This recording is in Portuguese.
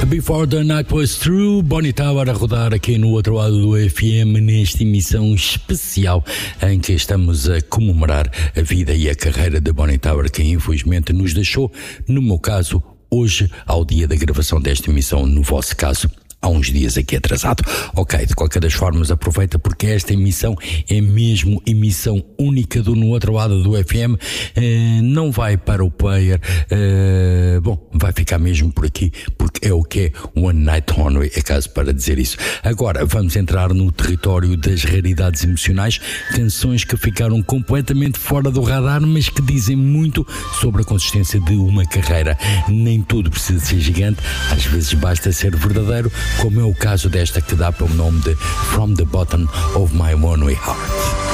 Before the Night Was Through, Bonnie Tyler a rodar aqui no outro lado do FM nesta emissão especial em que estamos a comemorar a vida e a carreira de Bonnie Tyler, que infelizmente nos deixou, no meu caso, hoje, ao dia da gravação desta emissão, no vosso caso, há uns dias aqui atrasado. Ok, de qualquer das formas, aproveita porque esta emissão é mesmo emissão única do No Outro Lado do FM. Não vai para o player. Bom, vai ficar mesmo por aqui porque é o que é One Night Only, é caso para dizer isso. Agora vamos entrar no território das raridades emocionais, canções que ficaram completamente fora do radar, mas que dizem muito sobre a consistência de uma carreira. Nem tudo precisa ser gigante, às vezes basta ser verdadeiro, como é o caso desta que dá pelo nome de From the Bottom of My Lonely Heart.